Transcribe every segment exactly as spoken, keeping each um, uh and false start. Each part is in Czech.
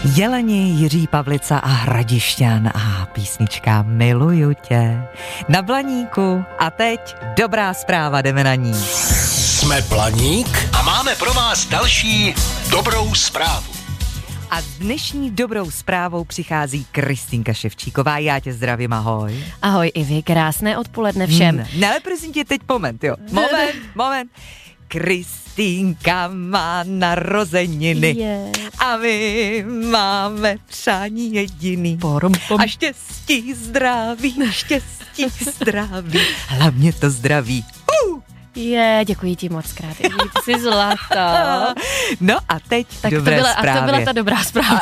Jeleni, Jiří Pavlica a Hradišťan a písnička Miluju tě na Blaníku. A teď dobrá zpráva, jdeme na ní. Jsme Blaník a máme pro vás další dobrou zprávu. A dnešní dobrou zprávou přichází Kristýnka Ševčíková. Já tě zdravím, ahoj. Ahoj i vy, krásné odpoledne všem. Hmm, ne, ale prosím tě, teď moment, jo. Moment, moment. Kristýnka má narozeniny yeah. a my máme přání jediný. Porom, pom. A štěstí, zdraví, štěstí, zdraví, hlavně to zdraví. Uh! Je, děkuji ti moc krát, ty jsi zlatá. No a teď tak dobré to byla, zprávy. A to byla ta dobrá zpráva.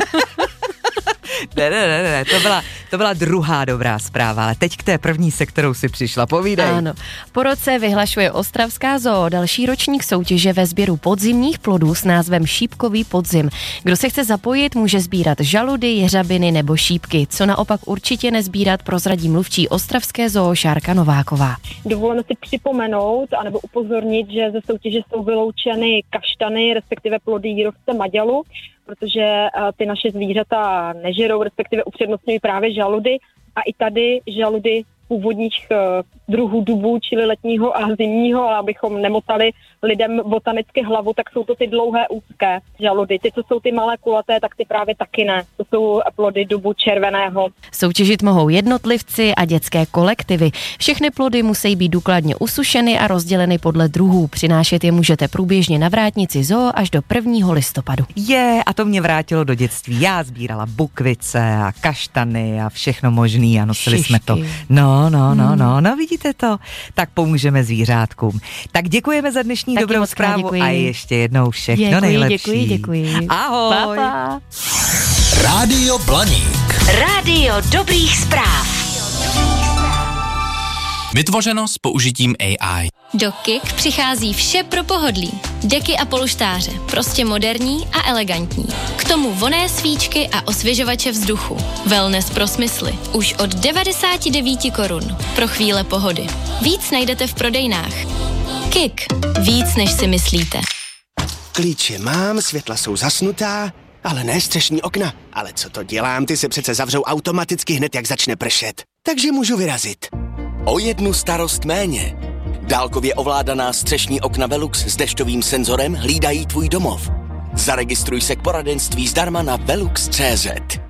Ne, ne, ne, ne, to byla, to byla druhá dobrá zpráva, ale teď k té první, se kterou si přišla, povídej. Ano, po roce vyhlašuje Ostravská zoo další ročník soutěže ve sběru podzimních plodů s názvem Šípkový podzim. Kdo se chce zapojit, může sbírat žaludy, jeřabiny nebo šípky, co naopak určitě nezbírat, prozradí mluvčí Ostravské zoo Šárka Nováková. Dovolíme si připomenout anebo upozornit, že ze soutěže jsou vyloučeny kaštany, respektive plody jírovce maďalu, protože ty naše zvířata nežerou, respektive upřednostňují právě žaludy a i tady žaludy původních druhů dubů, čili letního a zimního, ale abychom nemotali lidem botanicky hlavu, tak jsou to ty dlouhé úzké žaludy. Ty, co jsou ty malé kulaté, tak ty právě taky ne. To jsou plody dubu červeného. Soutěžit mohou jednotlivci a dětské kolektivy. Všechny plody musí být důkladně usušeny a rozděleny podle druhů. Přinášet je můžete průběžně na vrátnici zoo až do prvního listopadu. Je, a to mě vrátilo do dětství. Já sbírala bukvice a kaštany a všechno možný a nosili Šišky. jsme to. No, no, no, no, no, vidíte to? Tak pomůžeme zvířátkům. Tak děkujeme za dnešní Taky dobrou zprávu děkuji. a ještě jednou všechno děkuji, nejlepší. Děkuji, děkuji. Ahoj. Pa, pa. Rádio Blaník. Rádio dobrých zpráv. Vytvořeno s použitím A I. Do Kik přichází vše pro pohodlí. Deky a polštáře, prostě moderní a elegantní. K tomu vonné svíčky a osvěžovače vzduchu. Wellness pro smysly. Už od devadesát devět korun. Pro chvíle pohody. Víc najdete v prodejnách. Kik. Víc, než si myslíte. Klíče mám, světla jsou zasnutá, ale ne střešní okna. Ale co to dělám, ty se přece zavřou automaticky hned, jak začne pršet. Takže můžu vyrazit. O jednu starost méně. Dálkově ovládaná střešní okna Velux s dešťovým senzorem hlídají tvůj domov. Zaregistruj se k poradenství zdarma na velux tečka cé zet.